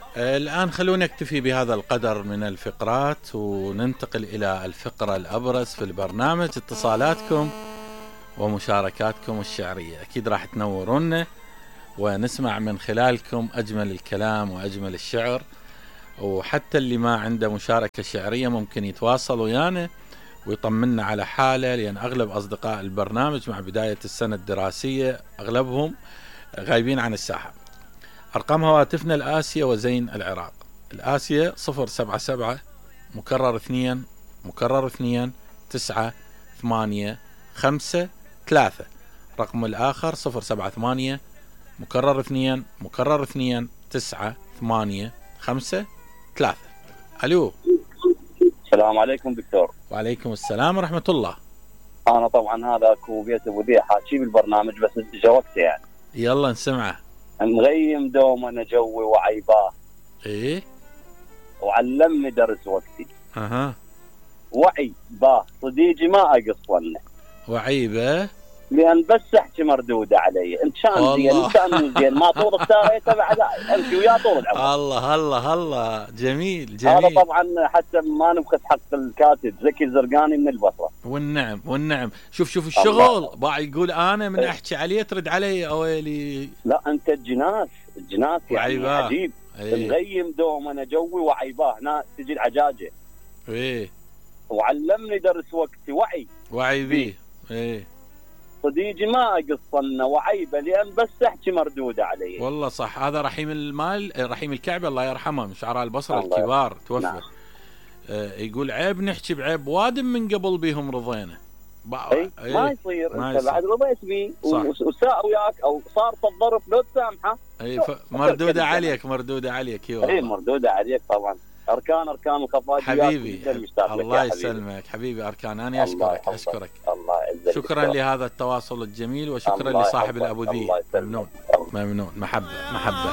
الآن خلونا نكتفي بهذا القدر من الفقرات وننتقل إلى الفقرة الأبرز في البرنامج، اتصالاتكم ومشاركاتكم الشعرية. أكيد راح تنورونا ونسمع من خلالكم أجمل الكلام وأجمل الشعر، وحتى اللي ما عنده مشاركة شعرية ممكن يتواصل ويانا ويطمنا على حاله، لأن أغلب أصدقاء البرنامج مع بداية السنة الدراسية أغلبهم غايبين عن الساحة. أرقام هواتفنا الآسية وزين العراق. الآسية 077 مكرر 2 مكرر 2 9 8 5 3. رقم الآخر 078 مكرر 2 مكرر 2 9 8 5 3. ألو. السلام عليكم دكتور. وعليكم السلام ورحمة الله. أنا طبعا هذا أكو بيت أبو ذي حاكي بالبرنامج بس جاوبته يعني. يلا نسمعه. مغيم دوم أنا جوي وعيباه. إيه. وعلمني درس وقتي. أها. وعي باه صديقي ما أقص ونه. وعيبه. لأن بس أحكي مردودة علي. إن كان زين إن كان زين ما طول اختاريته بعد أمشي وياه طول العمر. الله الله الله، جميل جميل. هذا طبعا حتى ما نبخس حق الكاتب زكي الزرقاني من البصرة. والنعم والنعم. شوف الشغل باع يقول أنا من أحكي عليه ترد علي أويلي. لا أنت الجناس يعني عجيب. مغيم دوم أنا جوي وعيباه هنا تجي العجاجة. إيه. وعلمني درس وقتي وعي بيه. إيه. صديقي ما أقصنا وعيبه لأن بس أحكي مردودة علي. والله صح. هذا رحيم المال رحيم الكعبة الله يرحمه من شعراء البصرة الكبار توفى. نعم. يقول عيب نحكي بعيب وادم من قبل بيهم رضينا. ما يصير انت بعد رضيت بيه وساء وياك او صار في الظرف لو تسامحه. اي مردودة عليك اي مردودة عليك طبعا. اركان الخفاجيات حبيبي. الله يسلمك حبيبي اركان. انا اشكرك الله يعزك. شكرا لهذا التواصل الجميل وشكرا لصاحب الابو ذي. ممنون محبة